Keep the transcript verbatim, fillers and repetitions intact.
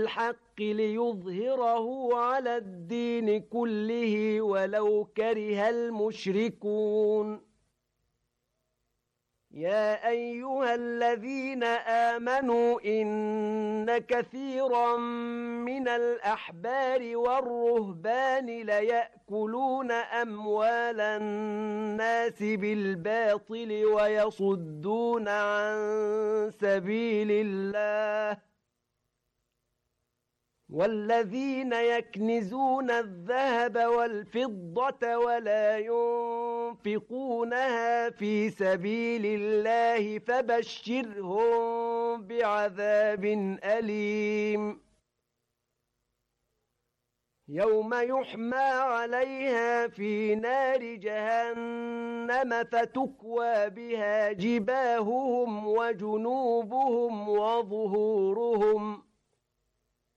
بالحق ليظهره على الدين كله ولو كره المشركون يا أيها الذين آمنوا إن كثيرا من الأحبار والرهبان ليأكلون أموال الناس بالباطل ويصدون عن سبيل الله والذين يكنزون الذهب والفضة ولا ينفقونها في سبيل الله فبشرهم بعذاب أليم يوم يحمى عليها في نار جهنم فتكوى بها جباههم وجنوبهم وظهورهم